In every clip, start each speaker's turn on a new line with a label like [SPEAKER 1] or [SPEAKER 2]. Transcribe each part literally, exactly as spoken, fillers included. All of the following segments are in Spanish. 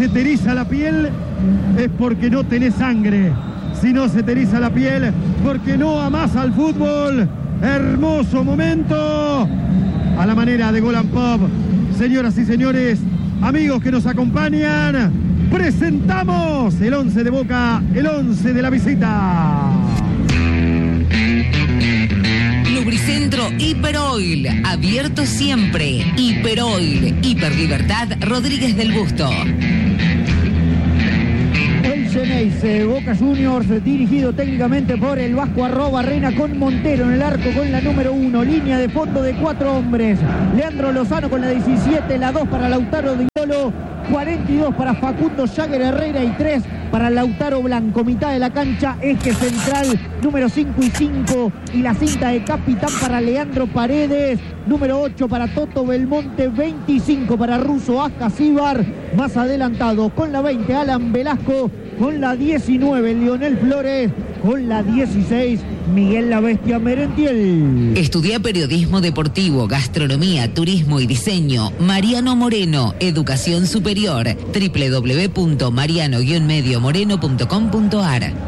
[SPEAKER 1] se te eriza la piel es porque no tenés sangre. Si no se te eriza la piel, porque no amás al fútbol. Hermoso momento a la manera de Gol and Pop. Señoras y señores, amigos que nos acompañan, presentamos el once de Boca, el once de la visita.
[SPEAKER 2] Lubricentro Hiperoil, abierto siempre. Hiperoil, Hiperlibertad Rodríguez del Busto.
[SPEAKER 3] El Geneise, Boca Juniors, dirigido técnicamente por el Vasco Arrobarrena, con Montero en el arco con la número uno. Línea de fondo de cuatro hombres. Leandro Lozano con la diecisiete, la dos para Lautaro Diolo, cuarenta y dos para Facundo Jagger Herrera y tres para Lautaro Blanco. Mitad de la cancha, eje central, número cinco y cinco, y la cinta de capitán para Leandro Paredes, número ocho para Toto Belmonte, veinticinco para Russo Ascasíbar, más adelantado con la veinte Alan Velasco, con la diecinueve Lionel Flores, con la dieciséis Miguel La Bestia Merentiel.
[SPEAKER 2] Estudia periodismo deportivo, gastronomía, turismo y diseño. Mariano Moreno, educación superior. doble u doble u doble u punto mariano guion medio moreno punto com punto a r.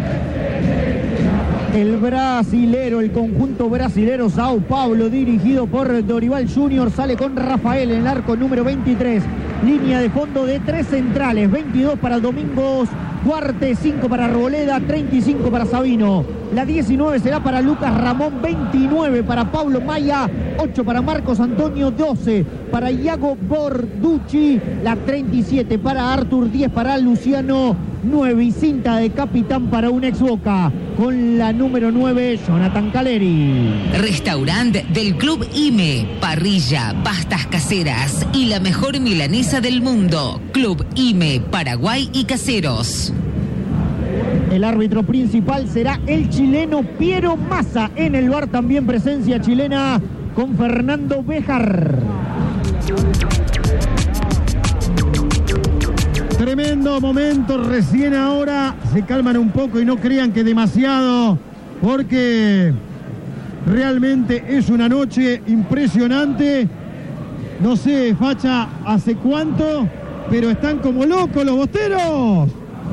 [SPEAKER 3] El brasilero, el conjunto brasilero Sao Paulo, dirigido por Dorival Junior, sale con Rafael en el arco número veintitrés. Línea de fondo de tres centrales, veintidós para Domingos Duarte, cinco para Arboleda, treinta y cinco para Sabino. La diecinueve será para Lucas Ramón, veintinueve para Pablo Maya, ocho para Marcos Antonio, doce para Iago Borducci, la treinta y siete para Artur, diez para Luciano, nueve y cinta de capitán para un ex Boca, con la número nueve Jonathan Caleri.
[SPEAKER 2] Restaurante del Club I M E, parrilla, pastas caseras y la mejor milanesa del mundo. Club I M E, Paraguay y Caseros.
[SPEAKER 3] El árbitro principal será el chileno Piero Massa. En el V A R también presencia chilena con Fernando Béjar.
[SPEAKER 1] Tremendo momento, recién ahora se calman un poco y no crean que demasiado, porque realmente es una noche impresionante. No sé, Facha, hace cuánto, pero están como locos los bosteros.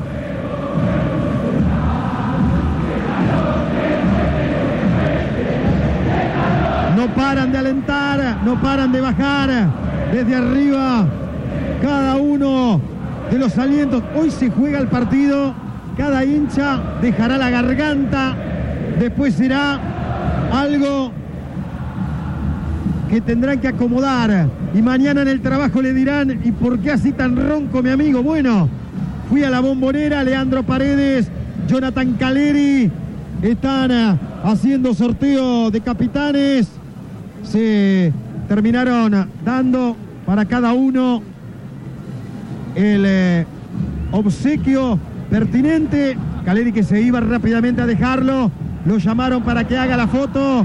[SPEAKER 1] No paran de alentar, no paran de bajar desde arriba cada uno de los alientos. Hoy se juega el partido, cada hincha dejará la garganta, después será algo que tendrán que acomodar y mañana en el trabajo le dirán: ¿y por qué así tan ronco, mi amigo? Bueno, fui a la Bombonera, Leandro Paredes, Jonathan Caleri están haciendo sorteo de capitanes, se terminaron dando para cada uno el eh, obsequio pertinente. Caleri, que se iba rápidamente a dejarlo, lo llamaron para que haga la foto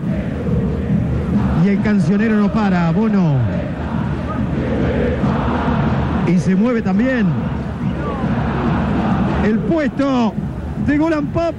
[SPEAKER 1] y el cancionero no para, Bono, y se mueve también el puesto de Gol and Pop.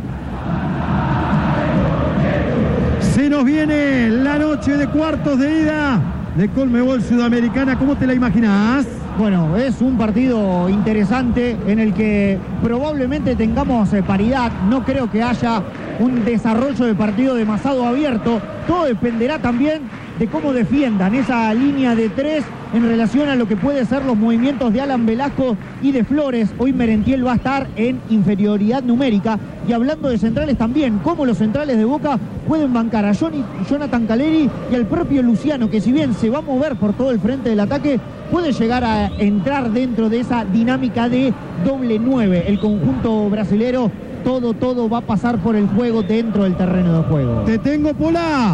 [SPEAKER 1] Se nos viene la noche de cuartos de ida de Conmebol Sudamericana. ¿Cómo te la imaginás?
[SPEAKER 3] Bueno, es un partido interesante en el que probablemente tengamos eh, paridad. No creo que haya un desarrollo de partido demasiado abierto. Todo dependerá también de cómo defiendan esa línea de tres en relación a lo que puede ser los movimientos de Alan Velasco y de Flores. Hoy Merentiel va a estar en inferioridad numérica. Y hablando de centrales también, cómo los centrales de Boca pueden bancar a Johnny, Jonathan Caleri y al propio Luciano, que si bien se va a mover por todo el frente del ataque, puede llegar a entrar dentro de esa dinámica de doble nueve. El conjunto brasilero, todo, todo va a pasar por el juego dentro del terreno de juego.
[SPEAKER 1] Te tengo, Pola.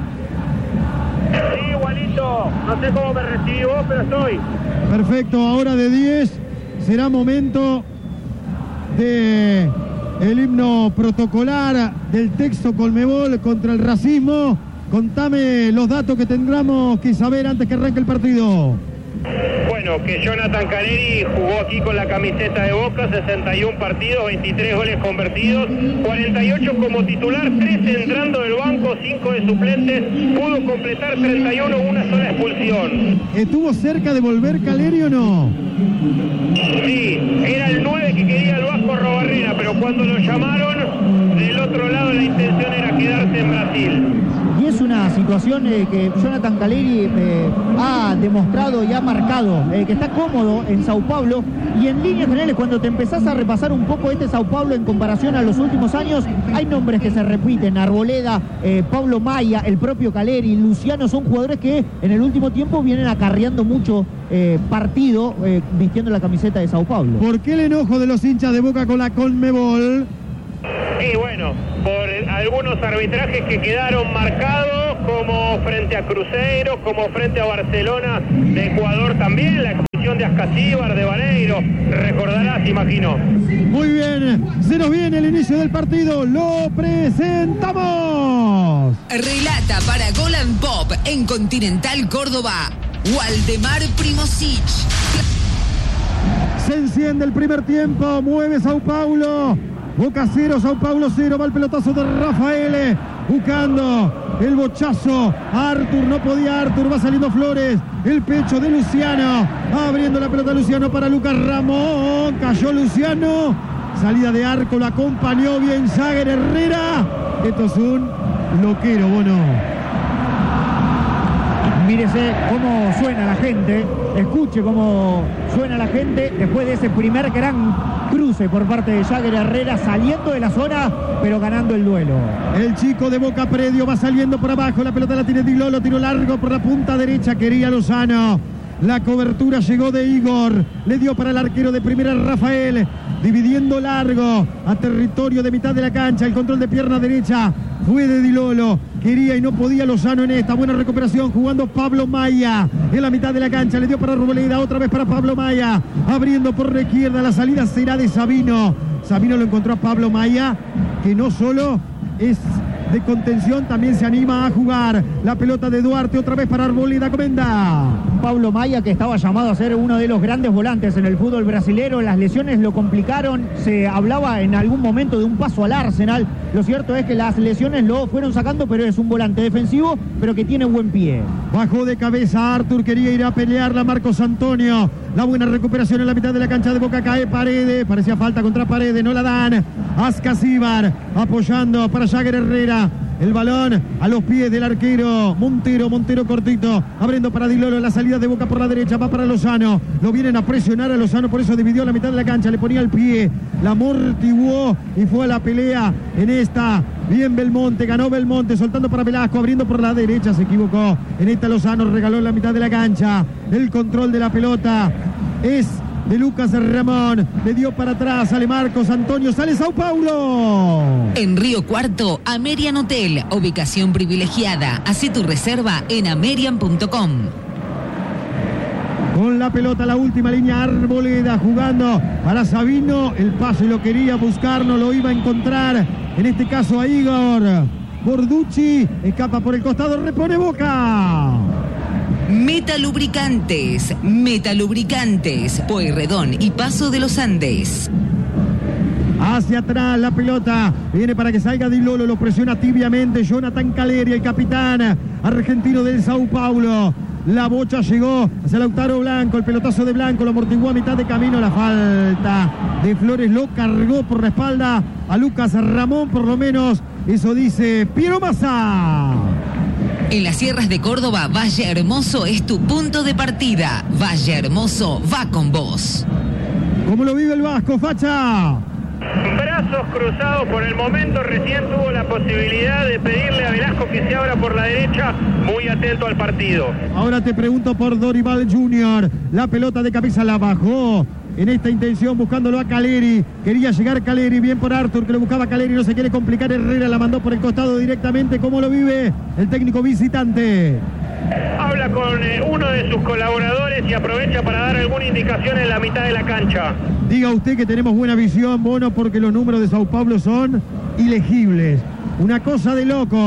[SPEAKER 4] Sí, igualito. No sé cómo me recibí vos, pero estoy.
[SPEAKER 1] Perfecto, ahora de diez será momento de el himno protocolar del texto Conmebol contra el racismo. Contame los datos que tendremos que saber antes que arranque el partido.
[SPEAKER 4] Bueno, que Jonathan Caleri jugó aquí con la camiseta de Boca, sesenta y uno partidos, veintitrés goles convertidos, cuarenta y ocho como titular, trece entrando del banco, cinco de suplentes, pudo completar treinta y uno, una sola expulsión.
[SPEAKER 1] ¿Estuvo cerca de volver Caleri o no?
[SPEAKER 4] Sí, era el nueve que quería el Vasco Arrobarrena, pero cuando lo llamaron, del otro lado la intención era quedarse en Brasil.
[SPEAKER 3] Y es una situación eh, que Jonathan Caleri eh, ha demostrado y ha marcado, eh, que está cómodo en Sao Paulo, y en líneas generales cuando te empezás a repasar un poco este Sao Paulo en comparación a los últimos años, hay nombres que se repiten: Arboleda, eh, Pablo Maya, el propio Caleri, Luciano, son jugadores que en el último tiempo vienen acarreando mucho eh, partido eh, vistiendo la camiseta de Sao Paulo.
[SPEAKER 1] ¿Por qué el enojo de los hinchas de Boca con la Conmebol?
[SPEAKER 4] Y bueno, por algunos arbitrajes que quedaron marcados, como frente a Cruzeiro, como frente a Barcelona de Ecuador también, la expulsión de Ascasíbar, de Vareiro, recordarás, imagino.
[SPEAKER 1] Muy bien, se nos viene el inicio del partido, lo presentamos.
[SPEAKER 2] Relata para Gol and Pop en Continental Córdoba, Waldemar Primosic.
[SPEAKER 1] Se enciende el primer tiempo, mueve Sao Paulo. Boca cero, Sao Paulo cero, va el pelotazo de Rafael, buscando el bochazo. Artur, no podía Artur, va saliendo Flores, el pecho de Luciano, abriendo la pelota Luciano para Lucas Ramón, cayó Luciano, salida de arco, lo acompañó bien Jagger Herrera. Esto es un loquero, Bono.
[SPEAKER 3] Mírese cómo suena la gente, escuche cómo suena la gente después de ese primer gran cruce por parte de Jagger Herrera, saliendo de la zona, pero ganando el duelo.
[SPEAKER 1] El chico de Boca Predio va saliendo por abajo, la pelota la tiene Di Lolo, tiro largo por la punta derecha, quería Lozano. La cobertura llegó de Igor, le dio para el arquero de primera Rafael, dividiendo largo a territorio de mitad de la cancha, el control de pierna derecha fue de Di Lolo, quería y no podía Lozano en esta buena recuperación, jugando Pablo Maya en la mitad de la cancha, le dio para Arboleda, otra vez para Pablo Maya, abriendo por la izquierda, la salida será de Sabino. Sabino lo encontró a Pablo Maya, que no solo es de contención, también se anima a jugar. La pelota de Duarte otra vez para Arboleda, comenda.
[SPEAKER 3] Pablo Maya, que estaba llamado a ser uno de los grandes volantes en el fútbol brasilero, las lesiones lo complicaron, se hablaba en algún momento de un paso al Arsenal, lo cierto es que las lesiones lo fueron sacando, pero es un volante defensivo, pero que tiene buen pie.
[SPEAKER 1] Bajó de cabeza Artur, quería ir a pelearla Marcos Antonio, la buena recuperación en la mitad de la cancha de Boca, cae Paredes, parecía falta contra Paredes, no la dan. Ascasíbar apoyando para Jagger Herrera. El balón a los pies del arquero Montero, Montero cortito, abriendo para Di Lolo, la salida de Boca por la derecha, va para Lozano, lo vienen a presionar a Lozano, por eso dividió la mitad de la cancha, le ponía el pie, la amortiguó y fue a la pelea en esta. Bien Belmonte, ganó Belmonte, soltando para Velasco, abriendo por la derecha, se equivocó. En esta Lozano regaló la mitad de la cancha, el control de la pelota es de Lucas Ramón, le dio para atrás, sale Marcos Antonio, sale Sao Paulo.
[SPEAKER 2] En Río Cuarto, Amerian Hotel, ubicación privilegiada. Hacé tu reserva en amerian punto com.
[SPEAKER 1] Con la pelota, la última línea, Arboleda jugando para Sabino, el pase lo quería buscar, no lo iba a encontrar, en este caso a Igor. Borducci escapa por el costado, repone Boca.
[SPEAKER 2] Metalubricantes, Metalubricantes, Pueyrredón y Paso de los Andes.
[SPEAKER 1] Hacia atrás la pelota, viene para que salga Di Lolo, lo presiona tibiamente Jonathan Caleri, el capitán argentino del Sao Paulo. La bocha llegó hacia Lautaro Blanco, el pelotazo de Blanco, lo amortiguó a mitad de camino, la falta de Flores lo cargó por la espalda a Lucas Ramón, por lo menos eso dice Piero Massa.
[SPEAKER 2] En las sierras de Córdoba, Valle Hermoso es tu punto de partida. Valle Hermoso va con vos.
[SPEAKER 1] ¿Cómo lo vive el Vasco, Facha?
[SPEAKER 4] Brazos cruzados por el momento, recién tuvo la posibilidad de pedirle a Velasco que se abra por la derecha, muy atento al partido.
[SPEAKER 1] Ahora te pregunto por Dorival junior, la pelota de cabeza la bajó. En esta intención buscándolo a Caleri, quería llegar Caleri, bien por Artur, que lo buscaba Caleri, no se quiere complicar, Herrera la mandó por el costado directamente. ¿Cómo lo vive el técnico visitante?
[SPEAKER 4] Habla con eh, uno de sus colaboradores y aprovecha para dar alguna indicación en la mitad de la cancha.
[SPEAKER 1] Diga usted que tenemos buena visión, Bono, porque los números de Sao Paulo son ilegibles. Una cosa de locos.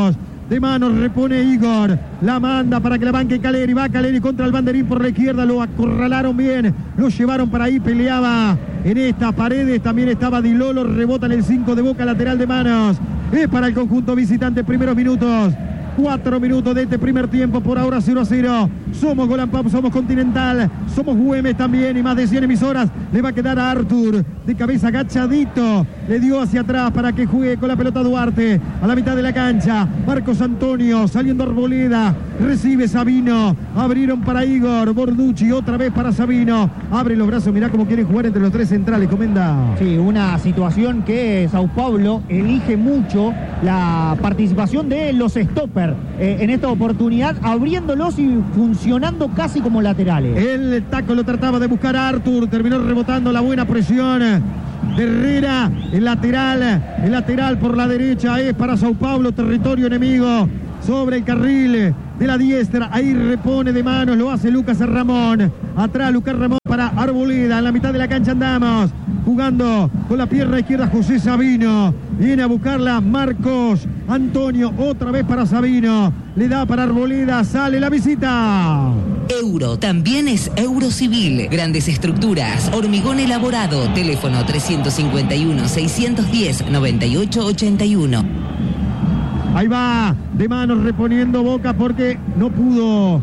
[SPEAKER 1] de manos, repone Igor, la manda para que la banque Caleri, va Caleri contra el banderín por la izquierda, lo acorralaron bien, lo llevaron para ahí, peleaba en estas paredes, también estaba Di Lolo, rebota en el cinco de Boca, lateral de manos, es para el conjunto visitante, primeros minutos. Cuatro minutos de este primer tiempo, por ahora cero a cero. Somos Golan Pop, somos Continental, somos Güemes también y más de cien emisoras. Le va a quedar a Artur, de cabeza agachadito. Le dio hacia atrás para que juegue con la pelota Duarte. A la mitad de la cancha, Marcos Antonio, saliendo Arboleda. Recibe Sabino, abrieron para Igor, Borducci, otra vez para Sabino. Abre los brazos, mirá cómo quieren jugar entre los tres centrales, Comenda.
[SPEAKER 3] Sí, una situación que Sao Paulo elige mucho la participación de los stoppers. Eh, en esta oportunidad, abriéndolos y funcionando casi como laterales.
[SPEAKER 1] El taco lo trataba de buscar a Artur, terminó rebotando la buena presión de Herrera, el lateral, el lateral por la derecha es para Sao Paulo, territorio enemigo, sobre el carril de la diestra, ahí repone de manos, lo hace Lucas Ramón, atrás Lucas Ramón para Arboleda, en la mitad de la cancha andamos, jugando con la pierna izquierda José Sabino, viene a buscarla Marcos Antonio, otra vez para Sabino, le da para Arboleda, sale la visita.
[SPEAKER 2] Euro también es Eurocivil, grandes estructuras, hormigón elaborado, teléfono trescientos cincuenta y uno, seiscientos diez, noventa y ocho ochenta y uno.
[SPEAKER 1] Ahí va, de manos reponiendo Boca porque no pudo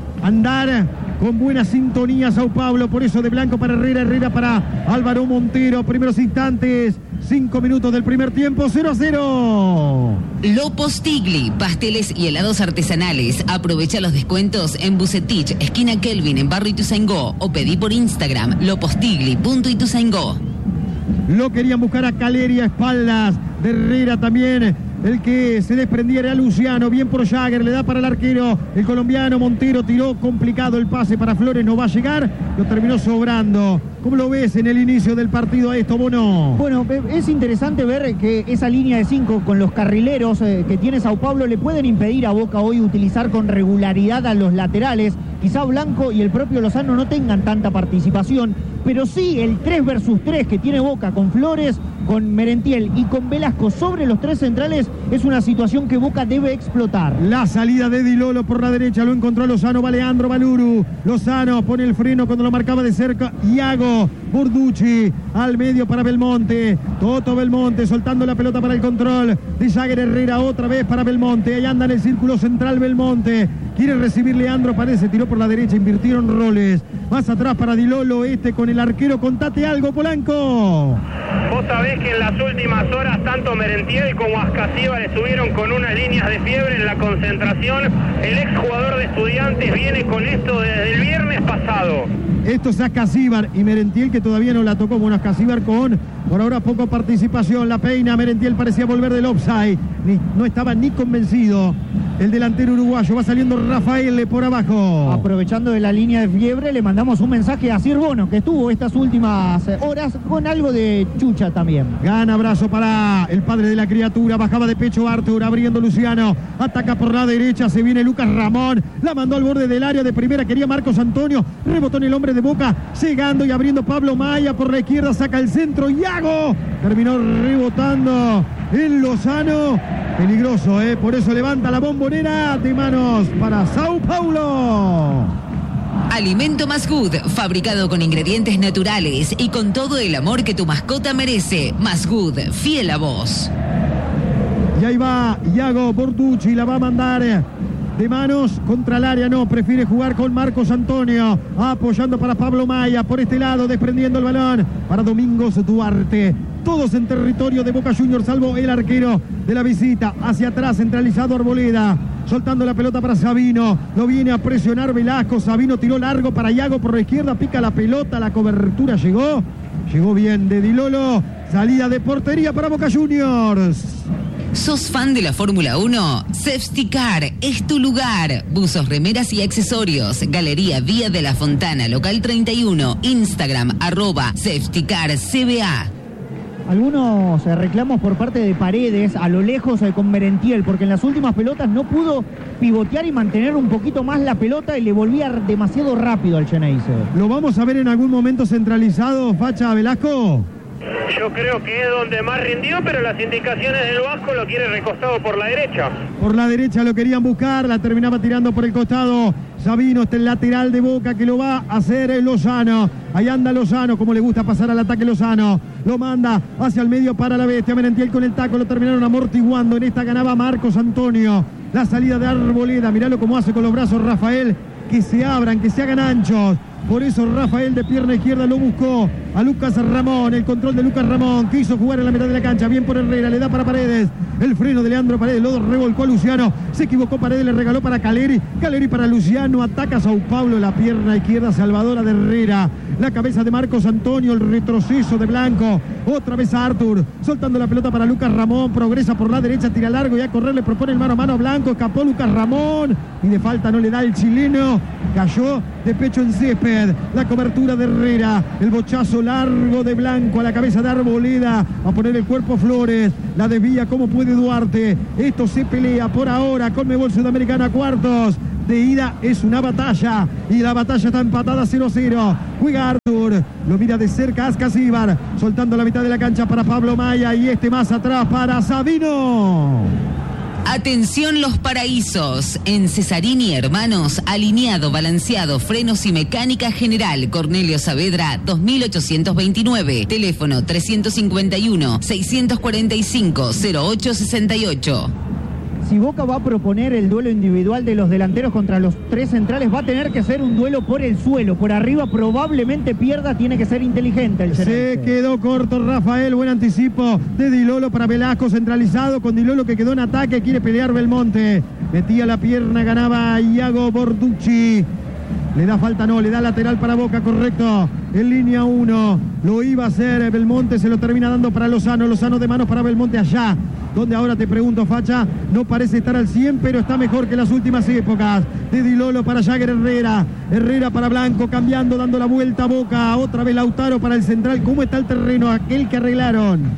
[SPEAKER 1] andar con buena sintonía Sao Paulo, por eso de blanco para Herrera, Herrera para Álvaro Montero, primeros instantes, cinco minutos del primer tiempo, cero a cero.
[SPEAKER 2] Lo Postigli, pasteles y helados artesanales. Aprovecha los descuentos en Bucetich, esquina Kelvin, en Barrio Ituzaingó, o pedí por Instagram, lopostigli punto ituzaingó.
[SPEAKER 1] Lo querían buscar a Caleri a espaldas de Herrera también. El que se desprendía era Luciano, bien por Jagger, le da para el arquero, el colombiano Montero tiró complicado el pase para Flores, no va a llegar, lo terminó sobrando. ¿Cómo lo ves en el inicio del partido a esto, Bono?
[SPEAKER 3] Bueno, es interesante ver que esa línea de cinco con los carrileros eh, que tiene Sao Paulo le pueden impedir a Boca hoy utilizar con regularidad a los laterales. Quizá Blanco y el propio Lozano no tengan tanta participación, pero sí el tres versus tres que tiene Boca con Flores, con Merentiel y con Velasco sobre los tres centrales es una situación que Boca debe explotar.
[SPEAKER 1] La salida de Di Lolo por la derecha, lo encontró Lozano, va Leandro Baluru. Lozano pone el freno cuando lo marcaba de cerca Iago Borducci al medio para Belmonte. Toto Belmonte soltando la pelota para el control de Jagger Herrera, otra vez para Belmonte. Ahí anda en el círculo central Belmonte. Quiere recibir Leandro, parece, tiró por la derecha, invirtieron roles. Más atrás para Di Lolo, este con el arquero. Contate algo, Polanco.
[SPEAKER 4] Vos sabés que en las últimas horas tanto Merentiel como Ascasiba le subieron con unas líneas de fiebre en la concentración. El exjugador de Estudiantes viene con esto desde el viernes pasado.
[SPEAKER 1] Esto es Ascasíbar y Merentiel, que todavía no la tocó. Bueno, Ascasíbar con, por ahora, poco participación. La peina, Merentiel parecía volver del offside. Ni, no estaba ni convencido el delantero uruguayo. Va saliendo Rafael por abajo.
[SPEAKER 3] Aprovechando de la línea de fiebre, le mandamos un mensaje a Sir Bono, que estuvo estas últimas horas con algo de chucha también.
[SPEAKER 1] Gran abrazo para el padre de la criatura. Bajaba de pecho Artur, abriendo Luciano. Ataca por la derecha, se viene Lucas Ramón. La mandó al borde del área de primera, quería Marcos Antonio. Rebotó en el hombre de Boca, llegando y abriendo Pablo Maya por la izquierda, saca el centro, Iago terminó rebotando en Lozano, peligroso, ¿eh? Por eso levanta la bombonera de manos para Sao Paulo.
[SPEAKER 2] Alimento Masgood, fabricado con ingredientes naturales y con todo el amor que tu mascota merece. Masgood, fiel a vos.
[SPEAKER 1] Y ahí va Iago Borducci, la va a mandar de manos contra el área, no, prefiere jugar con Marcos Antonio, apoyando para Pablo Maya, por este lado, desprendiendo el balón para Domingos Duarte. Todos en territorio de Boca Juniors, salvo el arquero de la visita. Hacia atrás, centralizado Arboleda, soltando la pelota para Sabino, lo viene a presionar Velasco. Sabino tiró largo para Iago por la izquierda, pica la pelota, la cobertura llegó, llegó bien de Di Lolo, salida de portería para Boca Juniors.
[SPEAKER 2] ¿Sos fan de la Fórmula uno? Safety Car es tu lugar. Buzos, remeras y accesorios. Galería Vía de la Fontana, local treinta y uno. Instagram, arroba Safety Car C B A.
[SPEAKER 3] Algunos eh, reclamos por parte de Paredes a lo lejos eh, con Merentiel, porque en las últimas pelotas no pudo pivotear y mantener un poquito más la pelota y le volvía demasiado rápido al Xeneize.
[SPEAKER 1] ¿Lo vamos a ver en algún momento centralizado, Facha Velasco?
[SPEAKER 4] Yo creo que es donde más rindió, pero las indicaciones del Vasco lo quiere recostado por la derecha.
[SPEAKER 1] Por la derecha lo querían buscar, la terminaba tirando por el costado. Sabino, este el lateral de Boca que lo va a hacer Lozano. Ahí anda Lozano, como le gusta pasar al ataque Lozano. Lo manda hacia el medio para la bestia. Merentiel con el taco, lo terminaron amortiguando. En esta ganaba Marcos Antonio. La salida de Arboleda, miralo cómo hace con los brazos Rafael. Que se abran, que se hagan anchos. Por eso Rafael de pierna izquierda lo buscó a Lucas Ramón, el control de Lucas Ramón, quiso jugar en la mitad de la cancha, bien por Herrera, le da para Paredes, el freno de Leandro Paredes, lo revolcó a Luciano, se equivocó Paredes, le regaló para Caleri, Caleri para Luciano, ataca a Sao Paulo, la pierna izquierda salvadora de Herrera, la cabeza de Marcos Antonio, el retroceso de Blanco, otra vez a Artur, soltando la pelota para Lucas Ramón, progresa por la derecha, tira largo y a correr, le propone el mano a mano a Blanco, escapó Lucas Ramón, y de falta no le da el chileno, cayó de pecho en césped, la cobertura de Herrera, el bochazo largo de Blanco a la cabeza de Arboleda, a poner el cuerpo Flores, la desvía como puede Duarte, esto se pelea por ahora, Conmebol Sudamericana cuartos, de ida es una batalla, y la batalla está empatada cero a cero, juega Artur, lo mira de cerca Ascasíbar, soltando la mitad de la cancha para Pablo Maya, y este más atrás para Sabino.
[SPEAKER 2] Atención Los Paraísos, en Cesarini Hermanos, alineado, balanceado, frenos y mecánica general, Cornelio Saavedra, dos mil ochocientos veintinueve, teléfono trescientos cincuenta y uno, seiscientos cuarenta y cinco, cero ocho sesenta y ocho.
[SPEAKER 3] Si Boca va a proponer el duelo individual de los delanteros contra los tres centrales, va a tener que ser un duelo por el suelo. Por arriba probablemente pierda, tiene que ser inteligente el
[SPEAKER 1] Se
[SPEAKER 3] Cerense.
[SPEAKER 1] quedó corto Rafael, buen anticipo de Dilolo para Velasco, centralizado con Dilolo que quedó en ataque, quiere pelear Belmonte. Metía la pierna, ganaba Iago Borducci. Le da falta, no, le da lateral para Boca, correcto. En línea uno, lo iba a hacer Belmonte, se lo termina dando para Lozano. Lozano de manos para Belmonte allá, donde ahora te pregunto, Facha, no parece estar al cien, pero está mejor que las últimas épocas. De Dilolo para Jagger Herrera. Herrera para Blanco, cambiando, dando la vuelta a Boca. Otra vez Lautaro para el central. ¿Cómo está el terreno? Aquel que arreglaron.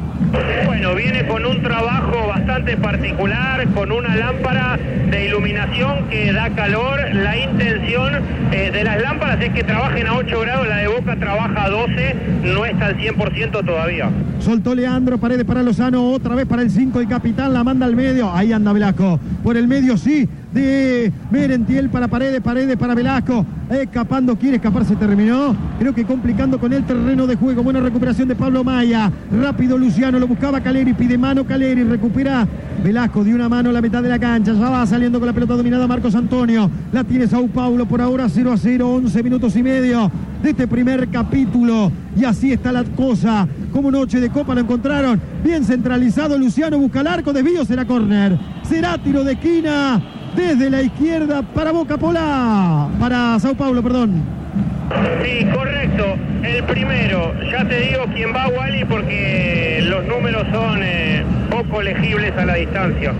[SPEAKER 4] Bueno, viene con un trabajo bastante particular, con una lámpara de iluminación que da calor. La intención eh, de las lámparas es que trabajen a ocho grados, la de Boca trabaja a doce, no está al cien por ciento todavía.
[SPEAKER 1] Soltó Leandro, Paredes para Lozano, otra vez para el cinco, el capitán, la manda al medio. Ahí anda Velasco, por el medio sí, de Merentiel para Paredes, Paredes para Velasco, escapando, quiere escapar, se terminó, creo que complicando con el terreno de juego. Buena recuperación de Pablo Maya, rápido Luciano, lo buscaba Caleri, pide mano Caleri, recupera Velasco, dio una mano a la mitad de la cancha, ya va saliendo con la pelota dominada Marcos Antonio, la tiene Sao Paulo por ahora cero a cero, once minutos y medio de este primer capítulo, y así está la cosa, como noche de copa lo encontraron, bien centralizado Luciano, busca el arco, desvío, será córner, será tiro de esquina, desde la izquierda para Boca Pola, para Sao Paulo, perdón.
[SPEAKER 4] Sí, correcto, el primero, ya te digo quién va, Wally, porque los números son eh, poco legibles a la distancia.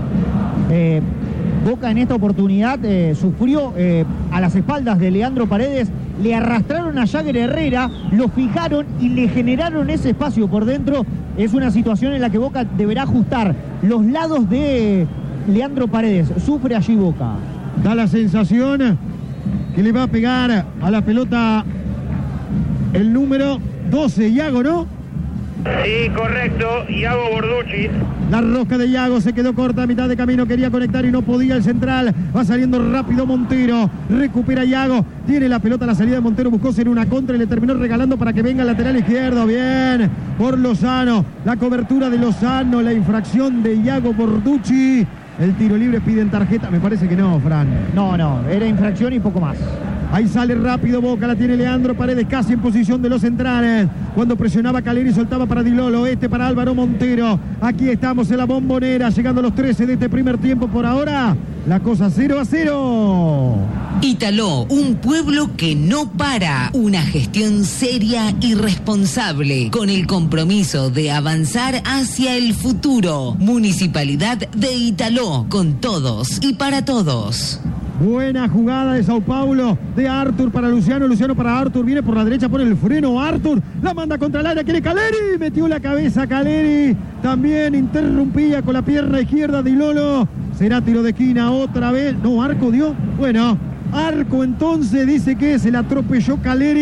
[SPEAKER 3] Eh, Boca en esta oportunidad eh, sufrió eh, a las espaldas de Leandro Paredes, le arrastraron a Jagger Herrera, lo fijaron y le generaron ese espacio por dentro. Es una situación en la que Boca deberá ajustar los lados de Leandro Paredes. Sufre allí Boca.
[SPEAKER 1] Da la sensación que le va a pegar a la pelota el número doce, Iago, ¿no?
[SPEAKER 4] Sí, correcto, Iago Borducci.
[SPEAKER 1] La rosca de Iago se quedó corta a mitad de camino, quería conectar y no podía el central. Va saliendo rápido Montero, recupera Iago, tiene la pelota a la salida de Montero, buscó ser una contra y le terminó regalando para que venga el lateral izquierdo. Bien, por Lozano, la cobertura de Lozano, la infracción de Iago Borducci. El tiro libre, piden tarjeta, me parece que no, Fran.
[SPEAKER 3] No, no, era infracción y poco más.
[SPEAKER 1] Ahí sale rápido Boca, la tiene Leandro Paredes casi en posición de los centrales. Cuando presionaba Caleri, soltaba para Dilolo, este para Álvaro Montero. Aquí estamos en la Bombonera, llegando a los trece de este primer tiempo. Por ahora, la cosa cero a cero.
[SPEAKER 2] Italó, un pueblo que no para. Una gestión seria y responsable, con el compromiso de avanzar hacia el futuro. Municipalidad de Italó, con todos y para todos.
[SPEAKER 1] Buena jugada de Sao Paulo, de Artur para Luciano, Luciano para Artur, viene por la derecha, pone el freno Artur, la manda contra el área, quiere Caleri, metió la cabeza Caleri, también interrumpía con la pierna izquierda de Dilolo, será tiro de esquina otra vez, no, arco dio, bueno, arco entonces, dice que se la atropelló Caleri,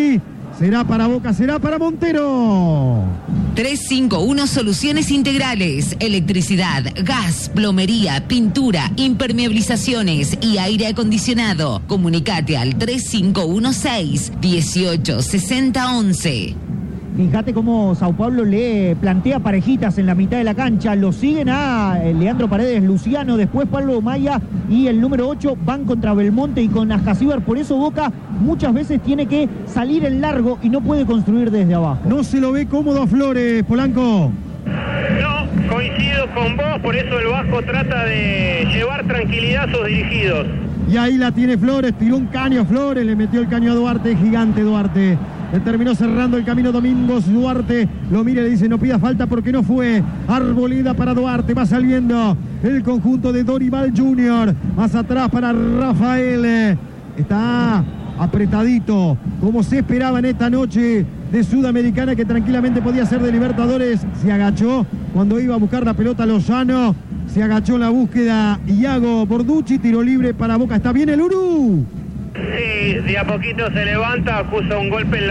[SPEAKER 1] Será para Boca, será para Montero.
[SPEAKER 2] tres cinco uno Soluciones Integrales, electricidad, gas, plomería, pintura, impermeabilizaciones y aire acondicionado. Comunicate al tres cinco uno seis, dieciocho sesenta once.
[SPEAKER 3] Fíjate cómo Sao Paulo le plantea parejitas en la mitad de la cancha. Lo siguen a Leandro Paredes, Luciano, después Pablo Maya y el número ocho van contra Belmonte y con Ascasíbar. Por eso Boca muchas veces tiene que salir en largo y no puede construir desde abajo.
[SPEAKER 1] No se lo ve cómodo a Flores, Polanco.
[SPEAKER 4] No, coincido con vos, por eso el Vasco trata de llevar tranquilidad a sus dirigidos.
[SPEAKER 1] Y ahí la tiene Flores, tiró un caño a Flores, le metió el caño a Duarte, gigante Duarte. Le terminó cerrando el camino Domingos Duarte. Lo mira y le dice no pida falta porque no fue. Arboleda para Duarte. Va saliendo el conjunto de Dorival junior Más atrás para Rafael. Está apretadito, como se esperaba en esta noche de Sudamericana, que tranquilamente podía ser de Libertadores. Se agachó cuando iba a buscar la pelota Lozano. Se agachó en la búsqueda Iago Borducci. Tiro libre para Boca. Está bien el Uru.
[SPEAKER 4] Sí, de a poquito se levanta, acusa un golpe en la